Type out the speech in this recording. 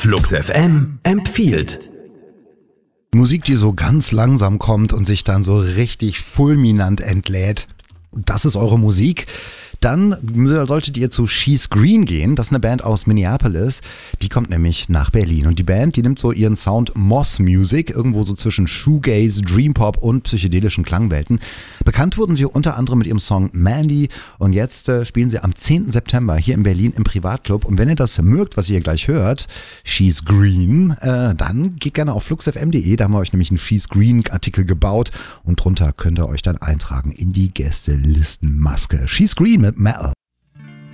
Flux FM empfiehlt. Musik, die so ganz langsam kommt und sich dann so richtig fulminant entlädt. Das ist eure Musik. Dann solltet ihr zu She's Green gehen. Das ist eine Band aus Minneapolis. Die kommt nämlich nach Berlin. Und die Band, die nimmt so ihren Sound Moss Music, irgendwo so zwischen Shoegaze, Dreampop und psychedelischen Klangwelten. Bekannt wurden sie unter anderem mit ihrem Song Mandy. Und jetzt spielen sie am 10. September hier in Berlin im Privatclub. Und wenn ihr das mögt, was ihr hier gleich hört, She's Green, dann geht gerne auf fluxfm.de. Da haben wir euch nämlich einen She's Green Artikel gebaut. Und drunter könnt ihr euch dann eintragen in die Gästelistenmaske. She's Green mit Metal.